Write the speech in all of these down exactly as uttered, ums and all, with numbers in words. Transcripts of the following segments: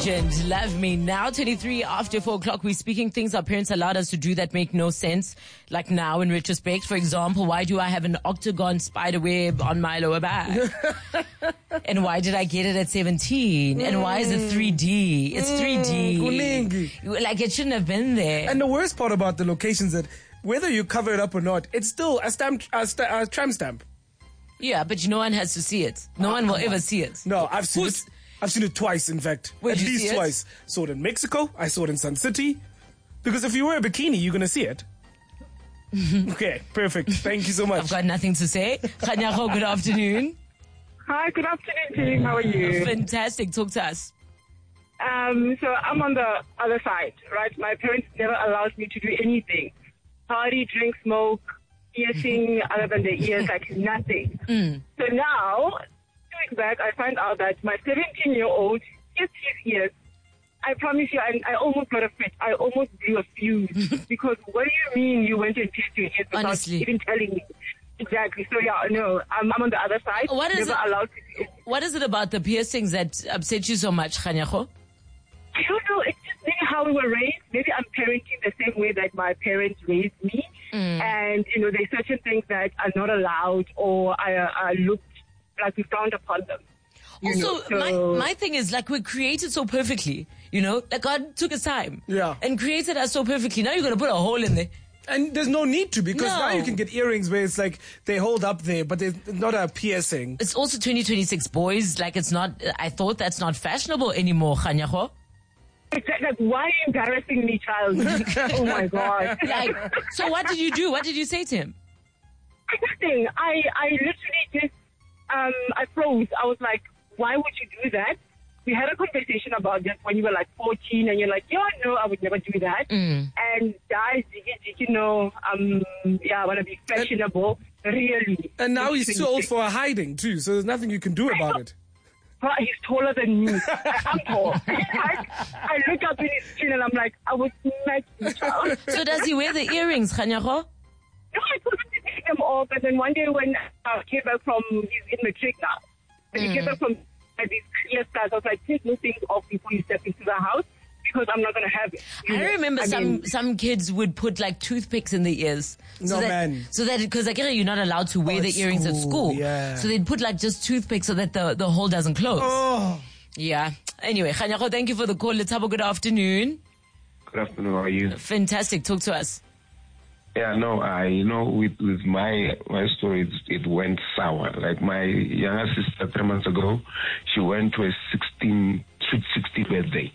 Legend, Love Me. Now, twenty-three after four o'clock, we're speaking things our parents allowed us to do that make no sense. Like now, in retrospect, for example, why do I have an octagon spider web on my lower back? And why did I get it at seventeen? And why is it three D? It's three D. Mm, like, it shouldn't have been there. And the worst part about the locations that whether you cover it up or not, it's still a stamp, a, st- a tram stamp. Yeah, but no one has to see it. No Oh, one will come ever on. see it. No, I've seen Who's- it. I've seen it twice, in fact. Where'd At you least see it? twice. Saw it in Mexico. I saw it in Sun City. Because if you wear a bikini, you're going to see it. Okay, perfect. Thank you so much. I've got nothing to say. Khanyago, good afternoon. Hi, good afternoon, team. How are you? Fantastic. Talk to us. Um, so I'm on the other side, right? My parents never allowed me to do anything. Party, drink, smoke, piercing, other than the ears, like nothing. Mm. So now, two weeks back, I find out that my seventeen-year-old gets his ears. I promise you, I, I almost got a fit. I almost blew a fuse. Because what do you mean you went and pierced your ears without Honestly. even telling me? Exactly. So yeah, no, I'm, I'm on the other side. What is never it- allowed to do. What is it about the piercings that upset you so much, Khanyago? I don't know. It's just maybe how we were raised. Maybe I'm parenting the same way that my parents raised me. Mm. And, you know, there's certain things that are not allowed or are, are looked like we frowned upon them. You Also, know, so- my, my thing is, like, we're created so perfectly, you know? Like, God took his time. Yeah. And created us so perfectly. Now you're going to put a hole in there. And there's no need to, because No. now you can get earrings where it's like they hold up there, but they're not a piercing. It's also twenty twenty-six, boys. Like, it's not, I thought that's not fashionable anymore, Khanyago. Exactly. Like, why are you embarrassing me, child? Oh, my God. Like, so what did you do? What did you say to him? Nothing. I, I literally just, um, I froze. I was like, why would you do that? We had a conversation about this when you were like fourteen, and you're like, yeah, no, I would never do that. Mm. And guys, you know, um, yeah, I want to be fashionable, really. And now he's too old twenty-six. for a hiding, too, so there's nothing you can do about it. But he's taller than me. I- I'm tall. I, I look up in his chin and I'm like, I would smack you, child. So does he wear the earrings, Khanyago? No, I told him to take them off. And then one day when I came back from, he's in matric now. When he came back from uh, these clear stars, I was like, take those things off before you step into the house, because I'm not going to have it. You I know? remember I some mean, some kids would put like toothpicks in the ears. So No, that, man. So that, because like, you're not allowed to wear Oh, the at earrings at school, school. yeah. So they'd put like just toothpicks so that the, the hole doesn't close. Oh, Yeah. Anyway, Khanyago, thank you for the call. Let's have a good afternoon. Good afternoon. How are you? Fantastic. Talk to us. Yeah, no, I you know with with my my story, it, it went sour. Like my younger sister, three months ago, she went to a sixteen sweet sixteenth birthday,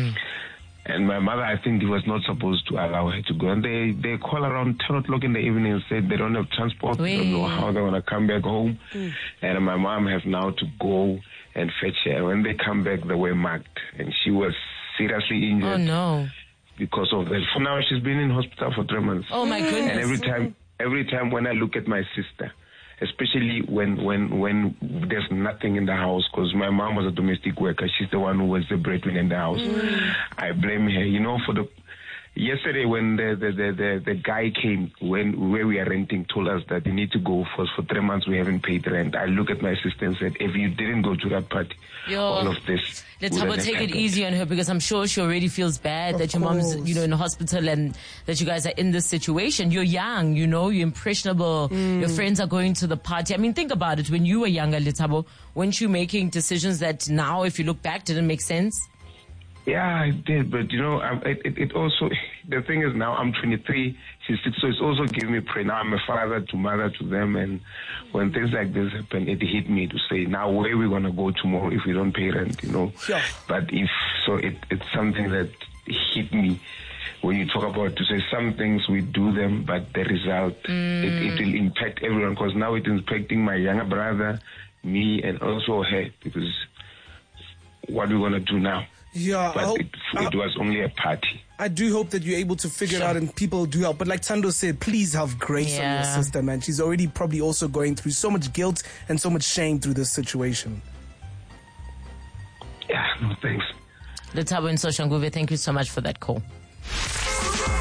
and my mother, I think, he was not supposed to allow her to go. And they they call around ten o'clock in the evening and said they don't have transport, they don't know Wee. how they're gonna come back home, and my mom has now to go and fetch her. When they come back, they were marked, and she was seriously injured. Oh no. Because of that. For now, she's been in hospital for three months. Oh my goodness. And every time, every time when I look at my sister, especially when when when there's nothing in the house, because my mom was a domestic worker, she's the one who was the breadwinner in the house. I blame her. You know, for the yesterday when the the, the the the guy came when where we are renting, told us that you need to go for for three months. We haven't paid rent. I look at my sister and said, if you didn't go to that party, Yo. all of this. Let's would have have a take it happened. easy on her, because I'm sure she already feels bad Of that your mom's, course. you know, in a hospital and that you guys are in this situation. You're young, you know, you're impressionable. Your friends are going to the party. I mean, think about it. When you were younger, Letabo, weren't you making decisions that now, if you look back, didn't make sense? Yeah, I did, but you know, I, it, it, it also, the thing is now I'm twenty-three, she's six, so it's also giving me pride. Now I'm a father to mother to them, and when things like this happen, it hit me to say, now where are we going to go tomorrow if we don't pay rent, you know? Yeah. But if, so it, it's something that hit me when you talk about to say some things we do them, but the result, it, it will impact everyone, because now it's impacting my younger brother, me, and also her, because what we're going to do now. yeah. I, But hope, it, I, it was only a party. I do hope that you're able to figure it out and people do help. But like Tando said, please have grace on Yeah. your sister, man. She's already probably also going through so much guilt and so much shame through this situation. Yeah, no thanks. Letabo and Soshanguve, thank you so much for that call.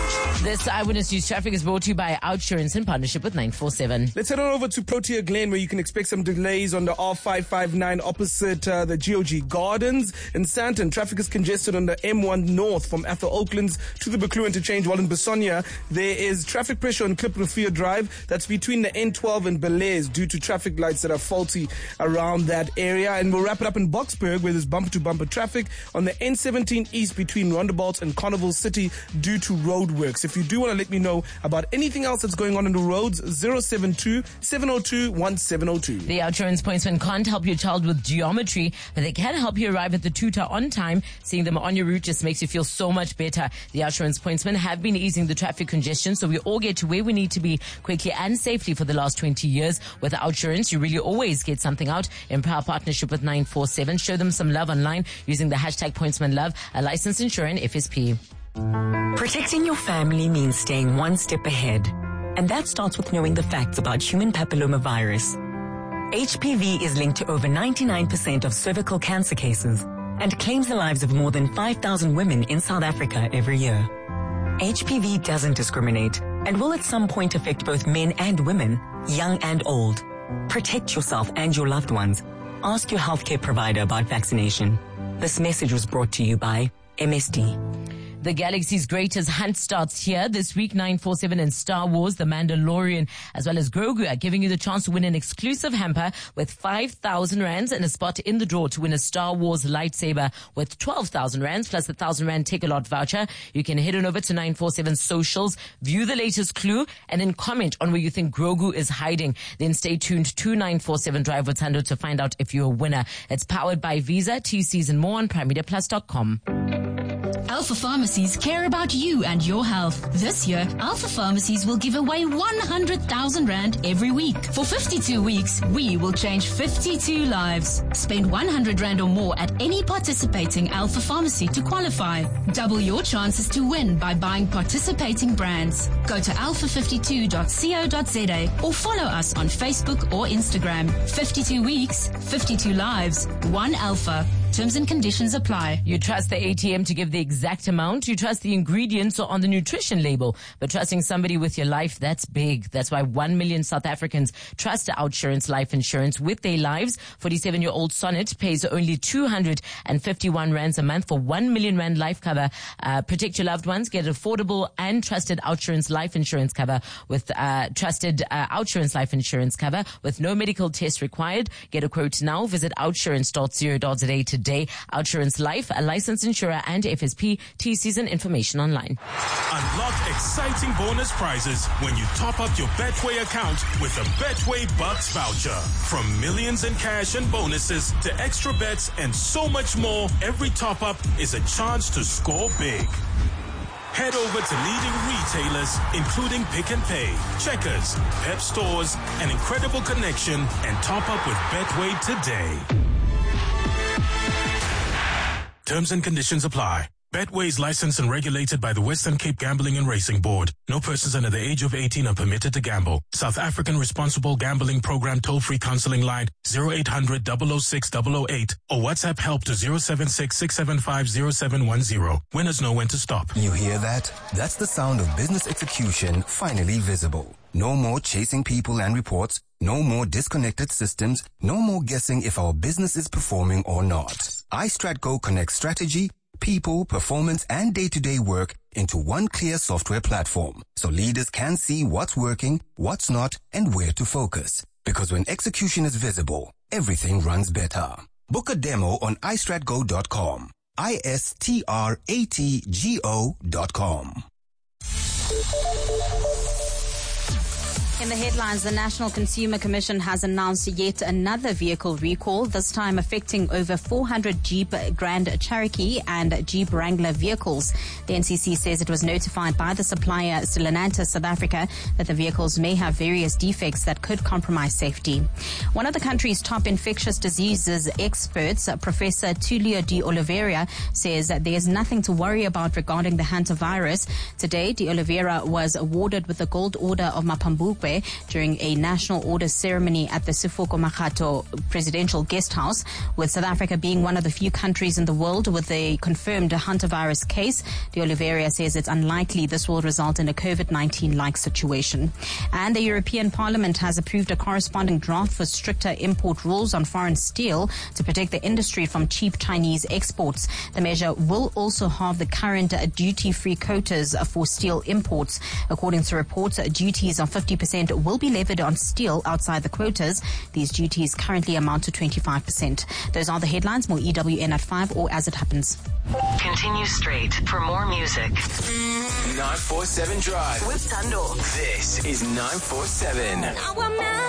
This Eyewitness News Traffic is brought to you by Outsurance in partnership with nine four seven. Let's head on over to Protea Glen, where you can expect some delays on the R five five nine opposite uh, the G O G Gardens. In Sandton, traffic is congested on the M one North from Athol Oaklands to the Buccleuch interchange, while in Besonia, there is traffic pressure on Klippenrivier Drive. That's between the N twelve and Belair due to traffic lights that are faulty around that area. And we'll wrap it up in Boksburg, where there's bumper-to-bumper traffic on the N seventeen East between Rondebolt and Carnival City due to road works. If you do want to let me know about anything else that's going on in the roads, zero seven two, seven zero two, one seven zero two. The Outsurance pointsman can't help your child with geometry, but they can help you arrive at the tutor on time. Seeing them on your route just makes you feel so much better. The Outsurance pointsmen have been easing the traffic congestion, so we all get to where we need to be quickly and safely for the last twenty years. With Outsurance, you really always get something out. In power partnership with nine four seven, show them some love online using the hashtag pointsmanlove, a licensed insurer and F S P. Protecting your family means staying one step ahead. And that starts with knowing the facts about human papillomavirus. H P V is linked to over ninety-nine percent of cervical cancer cases and claims the lives of more than five thousand women in South Africa every year. H P V doesn't discriminate and will at some point affect both men and women, young and old. Protect yourself and your loved ones. Ask your healthcare provider about vaccination. This message was brought to you by M S D. The galaxy's greatest hunt starts here this week. nine four seven and Star Wars, The Mandalorian, as well as Grogu are giving you the chance to win an exclusive hamper with five thousand rands and a spot in the draw to win a Star Wars lightsaber with twelve thousand rands plus a one thousand rand Take-A-Lot voucher. You can head on over to nine four seven socials, view the latest clue, and then comment on where you think Grogu is hiding. Then stay tuned to nine four seven Drive with Tando to find out if you're a winner. It's powered by Visa, T Cs and more on prime media plus dot com. Alpha Pharmacies care about you and your health. This year, Alpha Pharmacies will give away one hundred thousand rand every week. For fifty-two weeks, we will change fifty-two lives. Spend one hundred rand or more at any participating Alpha Pharmacy to qualify. Double your chances to win by buying participating brands. Go to alpha fifty-two dot co dot za or follow us on Facebook or Instagram. fifty-two weeks, fifty-two lives, one Alpha. Terms and conditions apply. You trust the A T M to give the exact amount. You trust the ingredients or on the nutrition label. But trusting somebody with your life, that's big. That's why one million South Africans trust Outsurance Life Insurance with their lives. forty-seven-year-old Sonnet pays only two hundred fifty-one rands a month for one million rand life cover. Uh, protect your loved ones. Get affordable and trusted Outsurance Life Insurance cover with uh, trusted uh, Outsurance Life Insurance cover with no medical test required. Get a quote now. Visit outsurance dot co dot za today. Outsurance Life, a licensed insurer and F S P. T Cs and information online. Unlock exciting bonus prizes when you top up your Betway account with a Betway Bucks voucher. From millions in cash and bonuses to extra bets and so much more, every top up is a chance to score big. Head over to leading retailers, including Pick and Pay, Checkers, Pep Stores, and Incredible Connection, and top up with Betway today. Terms and conditions apply. Betway is licensed and regulated by the Western Cape Gambling and Racing Board. No persons under the age of eighteen are permitted to gamble. South African Responsible Gambling Program toll-free counseling line zero eight hundred, double oh six, double oh eight or WhatsApp help to zero seven six, six seven five, zero seven one zero. Winners know when to stop. You hear that? That's the sound of business execution finally visible. No more chasing people and reports. No more disconnected systems. No more guessing if our business is performing or not. iStratGo connects strategy, people, performance, and day-to-day work into one clear software platform, so leaders can see what's working, what's not, and where to focus. Because when execution is visible, everything runs better. Book a demo on i strat go dot com. I S T R A T G O dot com. In the headlines, the National Consumer Commission has announced yet another vehicle recall, this time affecting over four hundred Jeep Grand Cherokee and Jeep Wrangler vehicles. The N C C says it was notified by the supplier Stellantis South Africa that the vehicles may have various defects that could compromise safety. One of the country's top infectious diseases experts, Professor Tulio de Oliveira, says that there is nothing to worry about regarding the hantavirus. Today, de Oliveira was awarded with the Gold Order of Mapambuco Betway during a national order ceremony at the Sefoko Makgato Presidential Guest House. With South Africa being one of the few countries in the world with a confirmed hantavirus case, De Oliveira says it's unlikely this will result in a COVID nineteen-like situation. And the European Parliament has approved a corresponding draft for stricter import rules on foreign steel to protect the industry from cheap Chinese exports. The measure will also halve the current duty-free quotas for steel imports. According to reports, duties of fifty percent will be levied on steel outside the quotas. These duties currently amount to twenty-five percent. Those are the headlines. More E W N at five or as it happens. Continue straight for more music. nine four seven Drive With Tando. This is nine four seven.